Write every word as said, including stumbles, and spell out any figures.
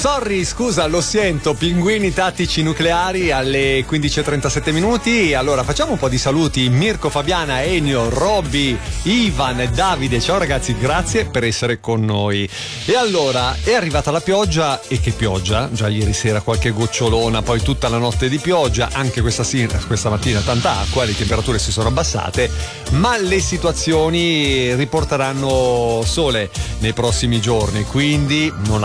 Sorry, scusa, lo sento, pinguini tattici nucleari alle quindici e trentasette minuti. Allora facciamo un po' di saluti. Mirko, Fabiana, Ennio, Robby, Ivan e Davide. Ciao ragazzi, grazie per essere con noi. E allora è arrivata la pioggia, e che pioggia, già ieri sera qualche gocciolona, poi tutta la notte di pioggia, anche questa sera, questa mattina tanta acqua, le temperature si sono abbassate, ma le situazioni riporteranno sole nei prossimi giorni, quindi non